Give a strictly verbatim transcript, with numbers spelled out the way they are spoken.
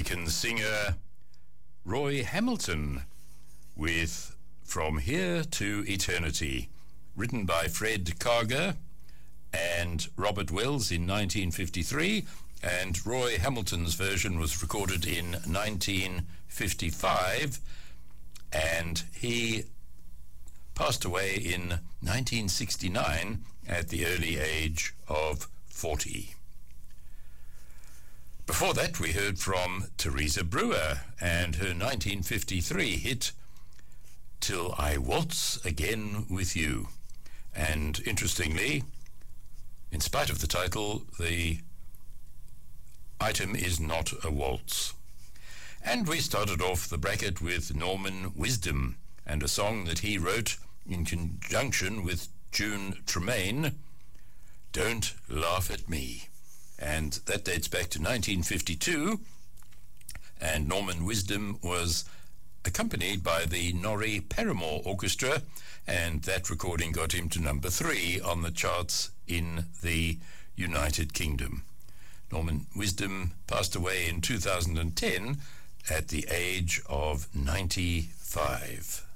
American singer Roy Hamilton with From Here to Eternity, written by Fred Karger and Robert Wells in nineteen fifty-three, and Roy Hamilton's version was recorded in nineteen fifty-five, and he passed away in nineteen sixty-nine at the early age of forty. Before that, we heard from Teresa Brewer and her nineteen fifty-three hit, Till I Waltz Again With You. And interestingly, in spite of the title, the item is not a waltz. And we started off the bracket with Norman Wisdom and a song that he wrote in conjunction with June Tremaine, Don't Laugh at Me. And that dates back to nineteen fifty-two, and Norman Wisdom was accompanied by the Norrie Paramore Orchestra, and that recording got him to number three on the charts in the United Kingdom. Norman Wisdom passed away in two thousand ten at the age of ninety-five.